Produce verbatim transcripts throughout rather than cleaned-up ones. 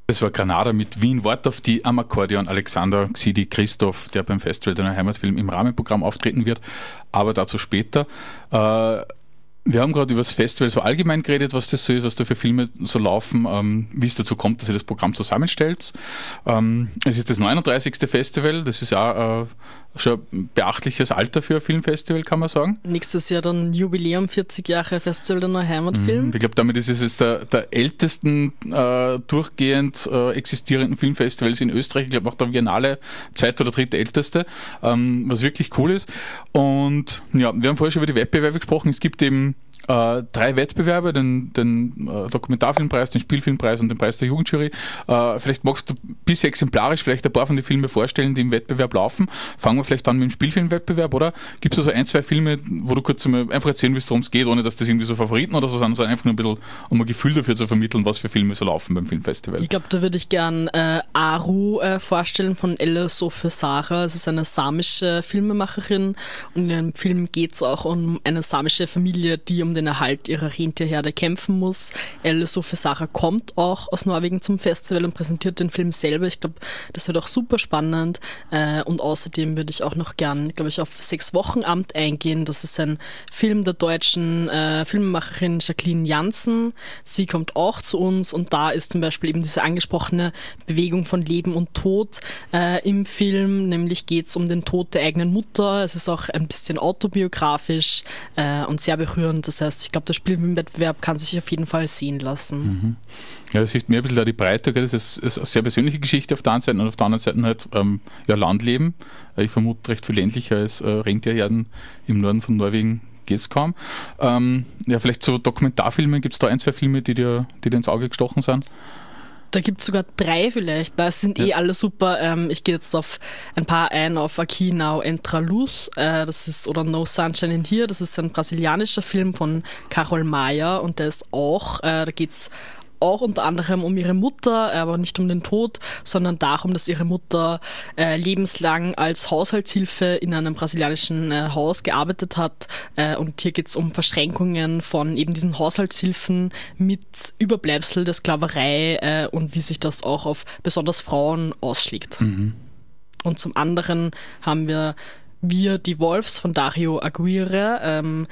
Das war Granada mit Wien. Wort auf die am Akkordeon Alexander Xidi Christoph, der beim Festival der Heimatfilm im Rahmenprogramm auftreten wird, aber dazu später. Äh, Wir haben gerade über das Festival so allgemein geredet, was das so ist, was da für Filme so laufen, ähm, wie es dazu kommt, dass ihr das Programm zusammenstellt. Ähm, es ist das neununddreißigste Festival, das ist ja äh, schon ein beachtliches Alter für ein Filmfestival, kann man sagen. Nächstes Jahr dann Jubiläum, vierzig Jahre Festival der Neuheimatfilm. Mhm. Ich glaube, damit ist es jetzt der, der ältesten äh, durchgehend äh, existierenden Filmfestivals in Österreich. Ich glaube auch der Biennale zweite oder dritte älteste, ähm, was wirklich cool ist. Und ja, wir haben vorher schon über die Wettbewerbe gesprochen. Es gibt eben Äh, drei Wettbewerbe, den, den äh, Dokumentarfilmpreis, den Spielfilmpreis und den Preis der Jugendjury. Äh, vielleicht magst du ein bisschen exemplarisch vielleicht ein paar von den Filmen vorstellen, die im Wettbewerb laufen. Fangen wir vielleicht an mit dem Spielfilmwettbewerb, oder? Gibt es also ein, zwei Filme, wo du kurz mal einfach erzählen willst, worum es geht, ohne dass das irgendwie so Favoriten oder so sind, sondern einfach nur ein bisschen, um ein Gefühl dafür zu vermitteln, was für Filme so laufen beim Filmfestival. Ich glaube, da würde ich gern äh, Aru äh, vorstellen von Elle Sofesara. Es ist eine samische Filmemacherin und in dem Film geht es auch um eine samische Familie, die um den Erhalt ihrer Rentierherde kämpfen muss. Elle Sofesara kommt auch aus Norwegen zum Festival und präsentiert den Film selber. Ich glaube, das wird auch super spannend. Äh, und außerdem würde ich auch noch gern, glaube ich, auf Sechs Wochen Amt eingehen. Das ist ein Film der deutschen äh, Filmemacherin Jacqueline Janssen. Sie kommt auch zu uns und da ist zum Beispiel eben diese angesprochene Bewegung von Leben und Tod äh, im Film. Nämlich geht es um den Tod der eigenen Mutter. Es ist auch ein bisschen autobiografisch äh, und sehr berührend. Das heißt, ich glaube, der Spielfilmwettbewerb kann sich auf jeden Fall sehen lassen. Mhm. Ja, das sieht mir ein bisschen da die Breite, gell? Das ist, ist eine sehr persönliche Geschichte auf der einen Seite und auf der anderen Seite halt ähm, ja, Landleben. Ich vermute recht viel ländlicher als äh, Rentierherden im Norden von Norwegen geht es kaum. Ähm, ja, vielleicht so Dokumentarfilme, gibt es da ein, zwei Filme, die dir, die dir ins Auge gestochen sind? Da gibt es sogar drei vielleicht. Das sind ja eh alle super. Ähm, ich gehe jetzt auf ein paar ein, auf Aqui Now Entra Luz. Äh, das ist, oder No Sunshine in Here. Das ist ein brasilianischer Film von Carol Maia und der ist auch, äh, da geht es auch unter anderem um ihre Mutter, aber nicht um den Tod, sondern darum, dass ihre Mutter äh, lebenslang als Haushaltshilfe in einem brasilianischen äh, Haus gearbeitet hat. Äh, und hier geht es um Verschränkungen von eben diesen Haushaltshilfen mit Überbleibsel der Sklaverei äh, und wie sich das auch auf besonders Frauen ausschlägt. Mhm. Und zum anderen haben wir Wir, die Wolfs von Dario Aguirre. Ähm,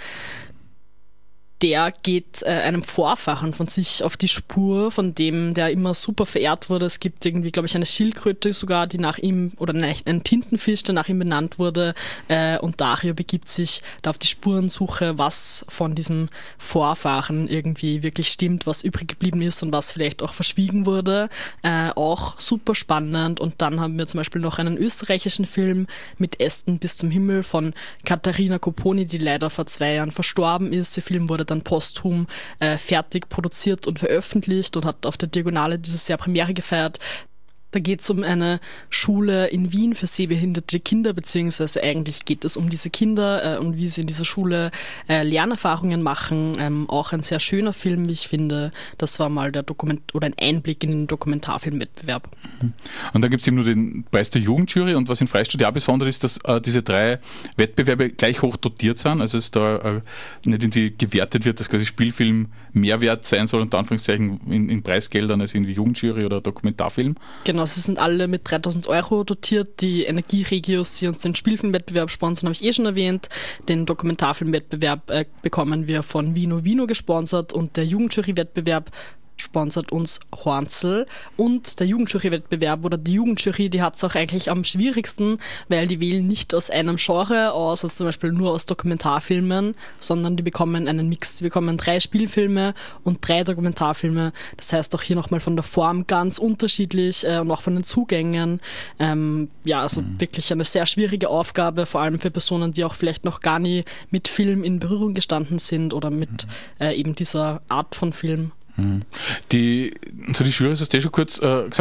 Der geht äh, einem Vorfahren von sich auf die Spur, von dem der immer super verehrt wurde. Es gibt irgendwie, glaube ich, eine Schildkröte sogar, die nach ihm, oder nein, ein Tintenfisch, der nach ihm benannt wurde. Äh, und Dario begibt sich da auf die Spurensuche, was von diesem Vorfahren irgendwie wirklich stimmt, was übrig geblieben ist und was vielleicht auch verschwiegen wurde. Äh, auch super spannend. Und dann haben wir zum Beispiel noch einen österreichischen Film mit Ästen bis zum Himmel von Katharina Kopponi, die leider vor zwei Jahren verstorben ist. Der Film wurde dann posthum äh, fertig produziert und veröffentlicht und hat auf der Diagonale dieses Jahr Premiere gefeiert. Da geht es um eine Schule in Wien für sehbehinderte Kinder, beziehungsweise eigentlich geht es um diese Kinder äh, und wie sie in dieser Schule äh, Lernerfahrungen machen. Ähm, auch ein sehr schöner Film, wie ich finde. Das war mal der Dokument oder ein Einblick in den Dokumentarfilmwettbewerb. Und dann gibt es eben nur den Preis der Jugendjury und was in Freistadt ja besonders ist, dass äh, diese drei Wettbewerbe gleich hoch dotiert sind, also es da äh, nicht irgendwie gewertet wird, dass quasi Spielfilm mehr wert sein soll, unter Anführungszeichen in, in Preisgeldern als irgendwie Jugendjury oder Dokumentarfilm. Genau, sie sind alle mit dreitausend Euro dotiert. Die Energieregios, die uns den Spielfilmwettbewerb sponsern, habe ich eh schon erwähnt. Den Dokumentarfilmwettbewerb äh, bekommen wir von Vino Vino gesponsert und der Jugendjury-Wettbewerb sponsert uns Hornzel und der Jugendjury-Wettbewerb oder die Jugendjury, die hat es auch eigentlich am schwierigsten, weil die wählen nicht aus einem Genre aus, also zum Beispiel nur aus Dokumentarfilmen, sondern die bekommen einen Mix. Die bekommen drei Spielfilme und drei Dokumentarfilme. Das heißt auch hier nochmal von der Form ganz unterschiedlich äh, und auch von den Zugängen. Ähm, ja, also mhm. wirklich eine sehr schwierige Aufgabe, vor allem für Personen, die auch vielleicht noch gar nie mit Film in Berührung gestanden sind oder mit mhm. äh, eben dieser Art von Film. Die, zu die Jury hast du eh schon kurz äh, gesagt,